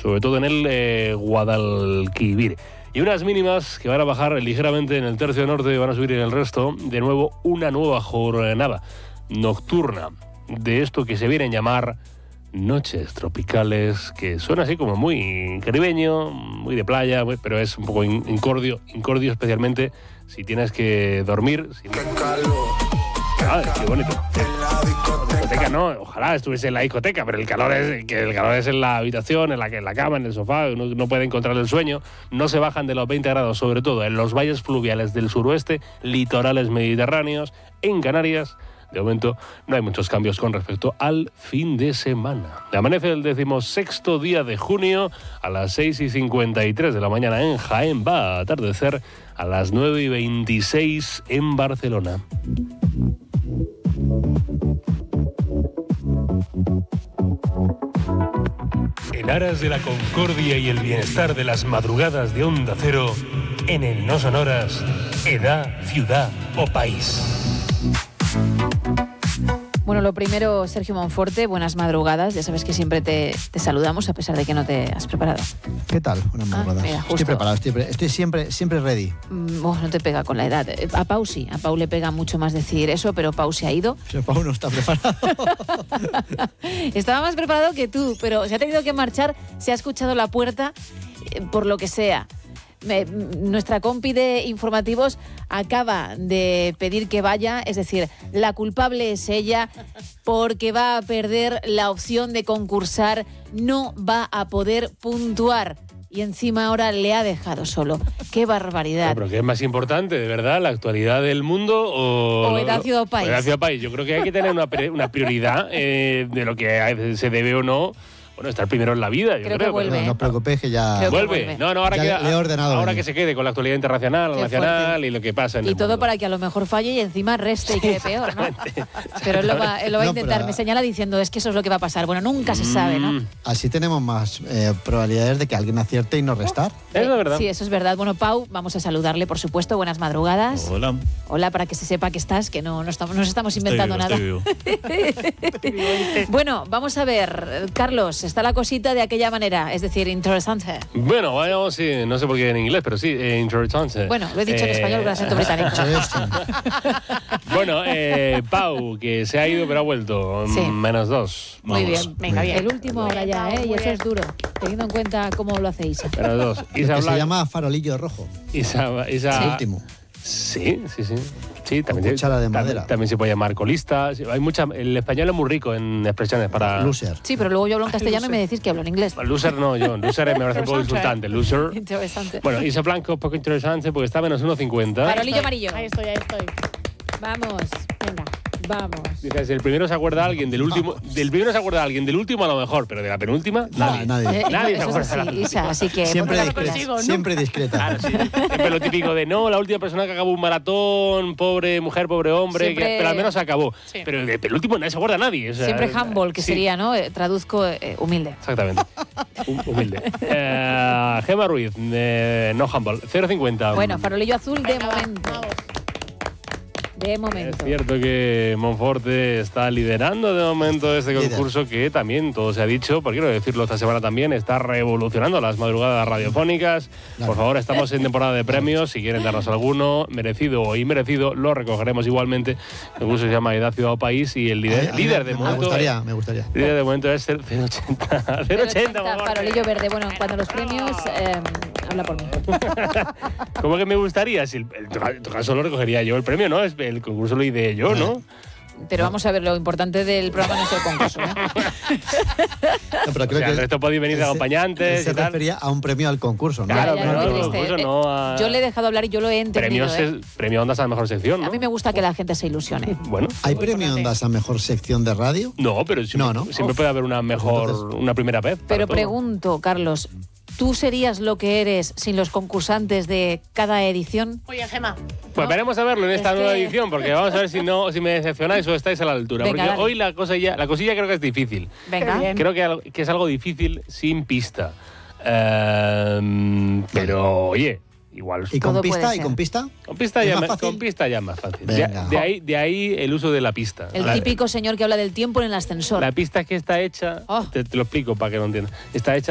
sobre todo en el Guadalquivir. Y unas mínimas que van a bajar ligeramente en el tercio norte y van a subir en el resto. De nuevo, una nueva jornada nocturna de esto que se viene a llamar noches tropicales, que suena así como muy caribeño, muy de playa, pero es un poco incordio especialmente si tienes que dormir. Qué bonito. La discoteca no, ojalá estuviese en la discoteca, pero el calor es en la habitación, en la cama, en el sofá, uno no puede encontrar el sueño, no se bajan de los 20 grados, sobre todo en los valles fluviales del suroeste, litorales mediterráneos, en Canarias. De momento no hay muchos cambios con respecto al fin de semana. Amanece el 16º día de junio a las 6:53 de la mañana en Jaén. Va a atardecer a las 9:26 en Barcelona. En aras de la concordia y el bienestar de las madrugadas de Onda Cero, en el No Sonoras, edad, ciudad o país. Bueno, lo primero, Sergio Monforte, buenas madrugadas. Ya sabes que siempre te saludamos a pesar de que no te has preparado. ¿Qué tal? Buenas madrugadas. Mira, estoy preparado, estoy siempre ready. No te pega con la edad. A Pau sí, a Pau le pega mucho más decir eso, pero Pau se ha ido. Pero Pau no está preparado. Estaba más preparado que tú, pero se ha tenido que marchar, se ha escuchado la puerta, por lo que sea. Nuestra compi de informativos acaba de pedir que vaya, es decir, la culpable es ella porque va a perder la opción de concursar, no va a poder puntuar y encima ahora le ha dejado solo. ¡Qué barbaridad! ¿Pero qué es más importante, de verdad, la actualidad del mundo o edad, ciudad o país? Edad, ciudad o país. Yo creo que hay que tener una prioridad de lo que se debe o no. Bueno, estar primero en la vida, yo creo. Que vuelve. No os preocupéis que ya... Vuelve. No, ahora ya le he ordenado. Ahora que se quede con la actualidad internacional, nacional fuerte. Y lo que pasa en el todo mundo. para que a lo mejor falle y encima reste y quede peor, ¿no? Pero él lo va a intentar. Pero... me señala diciendo, es que eso es lo que va a pasar. Bueno, nunca se sabe, ¿no? Así tenemos más probabilidades de que alguien acierte y no restar. Es la verdad. Sí, eso es verdad. Bueno, Pau, vamos a saludarle, por supuesto. Buenas madrugadas. Hola. Hola, para que se sepa que estás, que no estamos inventando nada. Bueno, vamos a ver, Carlos, está la cosita de aquella manera, es decir, interesante. Bueno, vayamos, sí, no sé por qué en inglés, pero sí, interesante. Bueno, lo he dicho en español con acento británico. Bueno, Pau, que se ha ido pero ha vuelto, sí. -2. Muy bien, venga, bien. El último ahora ya, y eso es duro, teniendo en cuenta cómo lo hacéis. -2. Se llama farolillo rojo. El último. Sí, también, cuchara de madera. También se puede llamar colista. Hay el español es muy rico en expresiones para... Loser. Sí, pero luego yo hablo en castellano y me decís que hablo en inglés. Loser no, yo. Loser me parece un poco insultante. Loser. Interesante. Bueno, Isa Blanco, un poco interesante porque está -1,50. Farolillo amarillo. Ahí estoy. Vamos, venga. Vamos. Dices, el primero se acuerda a alguien del último. Del primero se acuerda a alguien del último a lo mejor, pero de la penúltima, nadie. Nadie se acuerda. Sí, Isa, así que siempre discreta. Claro, sí. Siempre lo típico de la última persona que acabó un maratón, pobre mujer, pobre hombre, pero al menos se acabó. Sí. Pero del penúltimo nadie se acuerda a nadie. O sea, siempre humble, que sería, ¿no? Traduzco humilde. Exactamente. Humilde. Gemma Ruiz, no humble, 0,50. Bueno, farolillo azul de momento. De momento. Es cierto que Monforte está liderando de momento este concurso que también, todo se ha dicho, por quiero decirlo esta semana también, está revolucionando las madrugadas radiofónicas. Claro. Por favor, estamos en temporada de premios. Si quieren darnos alguno, merecido o inmerecido, lo recogeremos igualmente. El concurso se llama Edad, Ciudad o País y el líder de momento... Me gustaría. El líder de momento es 0,80. 0,80, farolillo verde. Bueno, en cuanto a los premios, habla por mí. ¿Cómo que me gustaría? Si en tu caso lo recogería yo el premio, ¿no? El concurso lo ideé yo, ¿no? Pero vamos a ver, lo importante del programa no es el concurso, ¿eh? No, pero creo que el resto podéis venir de acompañantes. Se refería a un premio al concurso, ¿no? Claro, no, yo le he dejado hablar y yo lo he entendido. Premio Ondas a la mejor sección, ¿no? A mí me gusta que la gente se ilusione. Bueno. ¿Hay premio Ondas a mejor sección de radio? No, pero siempre puede haber una primera vez. Pero pregunto, Carlos, ¿tú serías lo que eres sin los concursantes de cada edición? Oye, Gemma. Pues veremos a verlo en esta nueva edición, porque vamos a ver si me decepcionáis o estáis a la altura. Venga, porque hoy la cosilla creo que es difícil. Venga. Creo que es algo difícil sin pista. Pero, oye, igual... ¿Y con pista? ¿Y con pista? Con pista ya es más fácil. De ahí el uso de la pista. El típico señor que habla del tiempo en el ascensor. La pista que está hecha... Te lo explico para que lo entiendas. Está hecha